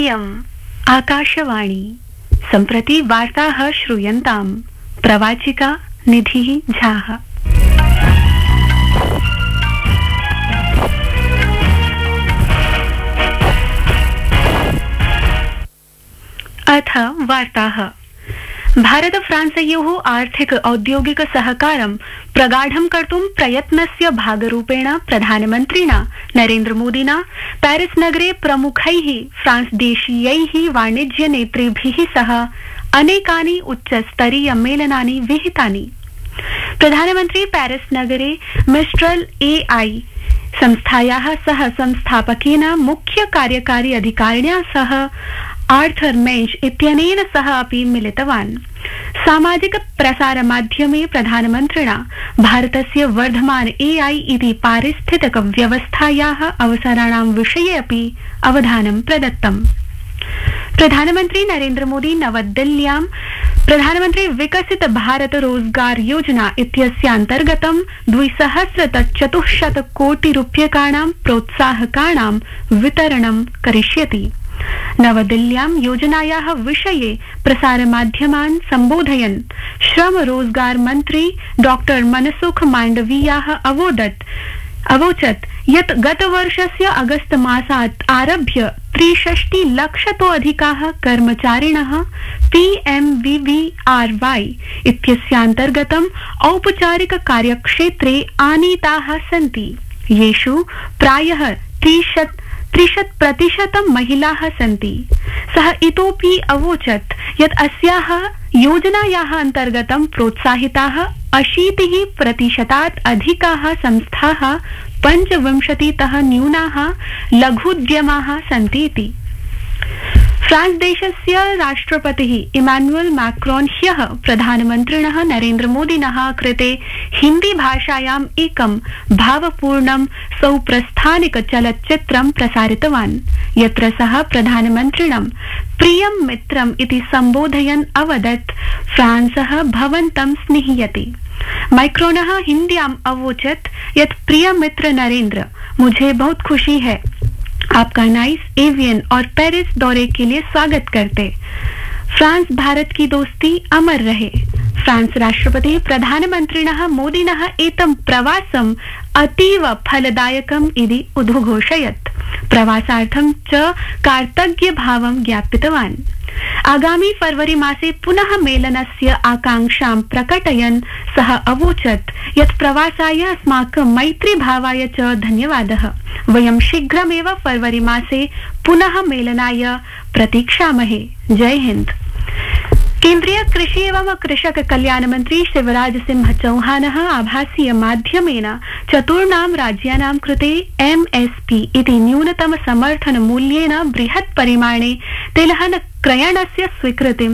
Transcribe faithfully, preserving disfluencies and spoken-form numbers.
इयम् आकाशवाणी सम्प्रति वार्ताः श्रूयन्ताम् प्रवाचिका निधिः झाः। अथ वार्ताः। भारत फ्रांसयोः आर्थिक औद्योगिक सहकारं प्रगाढं कर्तुं प्रयत्नस्य भागरूपेण प्रधानमन्त्रिणा नरेन्द्र मोदिना पेरिस नगरे प्रमुखैः फ्रांस देशीयैः वाणिज्य नेतृभिः सह अनेकानि उच्चस्तरीय मेलनानि विहितानि। प्रधानमन्त्री पेरिस नगरे मिस्ट्रल एआई संस्थायाः सह संस्थापकेन मुख्य कार्यकारी अधिकारिण्या सह आर्थर मेंच इत्यनेन सह अपि मिलितवान्। सामाजिक प्रसार माध्यमे प्रधानमन्त्रिणा भारतस्य वर्धमान एआई इति पारिस्थितिक व्यवस्थायाः अवसराणां विषये अपि अवधानं प्रदत्तम्। प्रधानमन्त्री नरेन्द्र मोदी नवदिल्ल्यां प्रधानमन्त्री विकसित भारत रोजगार योजना इत्यस्यान्तर्गतं द्विसहस्रत चतुश्शत कोटि रूप्यकाणां प्रोत्साहकाणां वितरणं करिष्यति। नवदिल्ल्यां योजनायाः विषये प्रसारमाध्यमान् सम्बोधयन् श्रम रोजगार मन्त्री डॉक्टर मनसुख माण्डवीयाः अवोदत् अवोचत् यत् गतवर्षस्य अगस्त मासात् आरभ्य त्रिषष्टि लक्षतो अधिकाः कर्मचारिणः पीएमवीवीआरवाई इत्यस्यान्तर्गतम् औपचारिक कार्यक्षेत्रे आनीताः सन्ति, येषु प्रायः त्रिशत् त्रिशत् प्रतिशतं महिलाः सन्ति। सः इतोपि अवोचत् यत् अस्याः योजनायाः अन्तर्गतं प्रोत्साहिताः अशीतिः प्रतिशतात् अधिकाः संस्थाः पञ्चविंशतितः न्यूनाः लघुद्यमाः सन्ति इति। फ्रांस देशस्य राष्ट्रपतिः इमानुएल मैक्रोन ह्यः प्रधानमन्त्रिणः नरेन्द्र मोदिनः कृते हिन्दी भाषायाम् एकं भावपूर्णं सौप्रस्थानिक चलच्चित्रं प्रसारितवान्, यत्र सः प्रधानमन्त्रिणं प्रियं मित्रम् इति सम्बोधयन् अवदत् फ्रांसः भवन्तं स्निह्यति। मैक्रोनः हिन्द्याम् अवोचत् यत् प्रिय मित्र नरेंद्र, मुझे बहुत खुशी है आपका नाइस एवियन और पेरिस दौरे के लिए स्वागत करते। फ्रांस भारत की दोस्ती अमर रहे। फ्रांस राष्ट्रपति प्रधानमन्त्रिणः मोदिनः एतं प्रवासम् अतीव फलदायकम् इति उद्घोषयत्। प्रवासार्थं च कार्तज्ञभावं ज्ञापितवान्। आगामी फरवरी मासे पुनः मेलनस्य आकांक्षां प्रकटयन् सः अवोचत् यत् प्रवासाय अस्माकं मैत्रीभावाय च धन्यवादः। वयं शीघ्रमेव फरवरी मासे पुनः मेलनाय प्रतीक्षामहे। जय हिंद। केन्द्रीय कृषि एवं कृषक कल्याण मंत्री शिवराज सिंह चौहानः आभासीय माध्यमेन चतुर्णां राज्यानां कृते एमएसपी इति न्यूनतम समर्थन मूल्येन बृहत् परिमाणे तिलहन क्रयणस्य स्वीकृतिं